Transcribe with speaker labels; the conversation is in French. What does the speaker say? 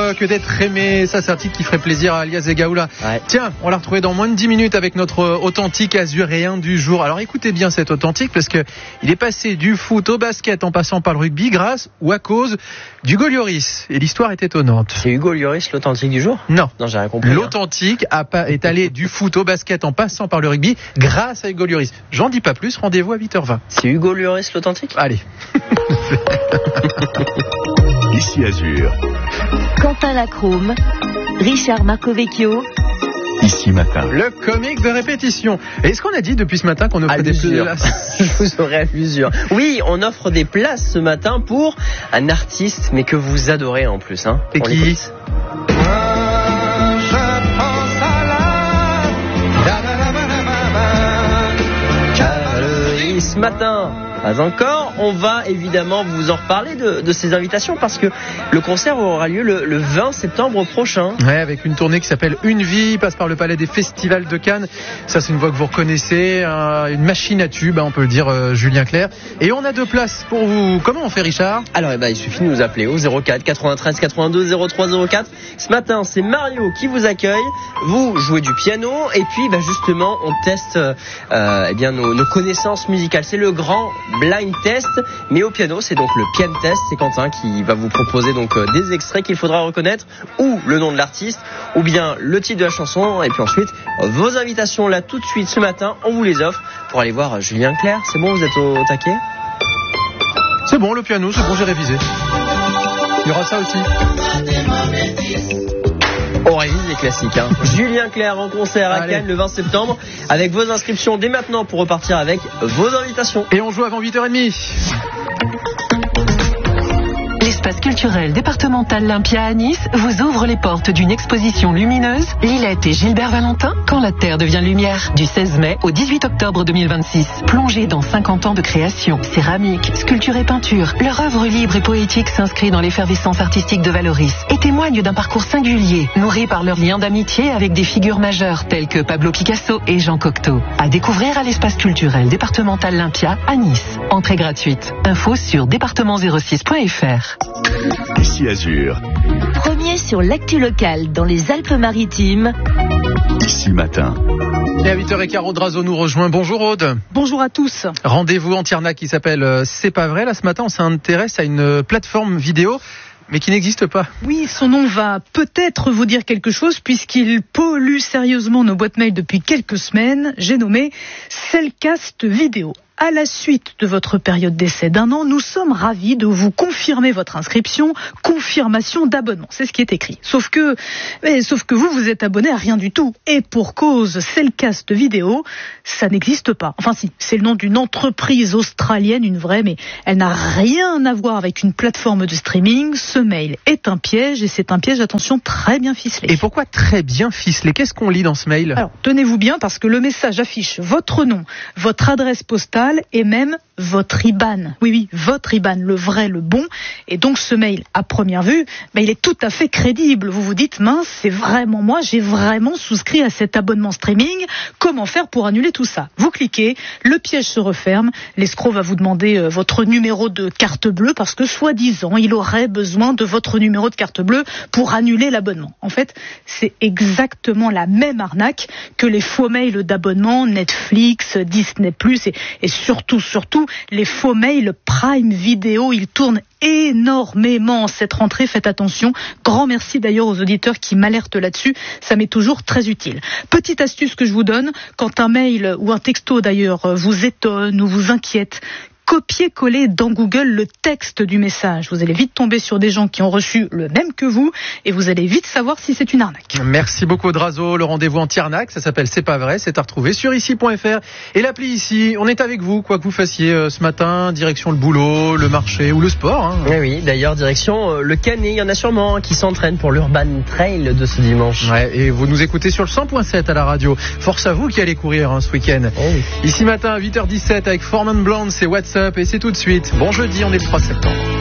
Speaker 1: que d'être aimé. Ça, c'est un titre qui ferait plaisir à Alias Zegaoula. Ouais. Tiens, on l'a retrouvé dans moins de 10 minutes avec notre authentique azuréen du jour. Alors écoutez bien cet authentique parce que il est passé du foot au basket en passant par le rugby grâce ou à cause d'Hugo Lloris. Et l'histoire est étonnante.
Speaker 2: C'est Hugo Lloris l'authentique du jour ?
Speaker 1: Non,
Speaker 2: j'ai rien compris.
Speaker 1: L'authentique est allé du foot au basket en passant par le rugby grâce à Hugo Lloris. J'en dis pas plus, rendez-vous à 8h20.
Speaker 2: C'est Hugo Lloris l'authentique ?
Speaker 1: Allez.
Speaker 3: Ici Azur.
Speaker 4: Quentin Lacrome, Richard Marcovecchio.
Speaker 3: Ici Matin.
Speaker 1: Le comique de répétition. Est-ce qu'on a dit depuis ce matin qu'on offrait des places ?
Speaker 2: Je vous aurais à l'usure. Oui, on offre des places ce matin pour un artiste, mais que vous adorez en plus. Hein.
Speaker 1: Et qui ?
Speaker 2: Ce matin, pas encore. On va évidemment vous en reparler de ces invitations parce que le concert aura lieu le 20 septembre prochain.
Speaker 1: Ouais, avec une tournée qui s'appelle Une Vie, passe par le Palais des Festivals de Cannes. Ça, c'est une voix que vous reconnaissez, une machine à tube, on peut le dire, Julien Clerc. Et on a 2 places pour vous. Comment on fait, Richard ?
Speaker 2: Alors, il suffit de nous appeler au 04 93 82 03 04. Ce matin, c'est Mario qui vous accueille. Vous jouez du piano et puis, justement, on teste nos connaissances musicales. C'est le grand blind test, mais au piano, c'est donc le pian test. C'est Quentin qui va vous proposer donc des extraits qu'il faudra reconnaître, ou le nom de l'artiste, ou bien le titre de la chanson, et puis ensuite vos invitations là tout de suite ce matin, on vous les offre pour aller voir Julien Clerc. C'est bon, vous êtes au taquet ?
Speaker 1: C'est bon, le piano, c'est bon, j'ai révisé. Il y aura ça aussi.
Speaker 2: On révise les classiques. Hein. Julien Clerc en concert à Cannes le 20 septembre avec vos inscriptions dès maintenant pour repartir avec vos invitations.
Speaker 1: Et on joue avant 8h30.
Speaker 5: L'espace culturel départemental Olympia à Nice vous ouvre les portes d'une exposition lumineuse, Lilette et Gilbert Valentin, Quand la Terre devient lumière, du 16 mai au 18 octobre 2026. Plongez dans 50 ans de création, céramique, sculpture et peinture, leur œuvre libre et poétique s'inscrit dans l'effervescence artistique de Valoris et témoigne d'un parcours singulier, nourri par leur lien d'amitié avec des figures majeures telles que Pablo Picasso et Jean Cocteau. À découvrir à l'espace culturel départemental Olympia à Nice. Entrée gratuite. Info sur département06.fr.
Speaker 3: Ici Azur.
Speaker 4: Premier sur l'actu locale dans les Alpes-Maritimes.
Speaker 3: Ici Matin.
Speaker 1: Et à 8h15, Aude Razo nous rejoint. Bonjour Aude.
Speaker 6: Bonjour à tous.
Speaker 1: Rendez-vous en Tiernac qui s'appelle C'est pas vrai. Là ce matin on s'intéresse à une plateforme vidéo mais qui n'existe pas.
Speaker 6: Oui, son nom va peut-être vous dire quelque chose puisqu'il pollue sérieusement nos boîtes mail depuis quelques semaines. J'ai nommé Cellcast Vidéo. À la suite de votre période d'essai d'1 an, nous sommes ravis de vous confirmer votre inscription, confirmation d'abonnement. C'est ce qui est écrit. Sauf que vous êtes abonné à rien du tout. Et pour cause, Cellcast Vidéo, ça n'existe pas. Enfin si, c'est le nom d'une entreprise australienne, une vraie, mais elle n'a rien à voir avec une plateforme de streaming. Ce mail est un piège et c'est un piège, attention, très bien ficelé.
Speaker 1: Et pourquoi très bien ficelé ? Qu'est-ce qu'on lit dans ce mail ?
Speaker 6: Alors, tenez-vous bien parce que le message affiche votre nom, votre adresse postale, et même votre IBAN. Oui, votre IBAN, le vrai, le bon. Et donc ce mail, à première vue, il est tout à fait crédible. Vous vous dites, mince, c'est vraiment moi, j'ai vraiment souscrit à cet abonnement streaming. Comment faire pour annuler tout ça ? Vous cliquez, le piège se referme, l'escroc va vous demander votre numéro de carte bleue parce que soi-disant, il aurait besoin de votre numéro de carte bleue pour annuler l'abonnement. En fait, c'est exactement la même arnaque que les faux mails d'abonnement Netflix, Disney+, et surtout, les faux mails Prime Video, ils tournent énormément cette rentrée, faites attention. Grand merci d'ailleurs aux auditeurs qui m'alertent là-dessus, ça m'est toujours très utile. Petite astuce que je vous donne, quand un mail ou un texto d'ailleurs vous étonne ou vous inquiète, copier-coller dans Google le texte du message. Vous allez vite tomber sur des gens qui ont reçu le même que vous et vous allez vite savoir si c'est une arnaque.
Speaker 1: Merci beaucoup Drazo. Le rendez-vous en Tiernac, ça s'appelle C'est pas vrai, c'est à retrouver sur ici.fr et l'appli Ici. On est avec vous, quoi que vous fassiez ce matin, direction le boulot, le marché ou le sport. Hein.
Speaker 2: Oui, d'ailleurs, direction le Canet. Il y en a sûrement qui s'entraînent pour l'Urban Trail de ce dimanche.
Speaker 1: Ouais, et vous nous écoutez sur le 100.7 à la radio. Force à vous qui allez courir ce week-end.
Speaker 2: Oh oui.
Speaker 1: Ici matin à 8h17 avec Foreman Blonde, c'est WhatsApp et c'est tout de suite. Bon jeudi, on est le 3 septembre.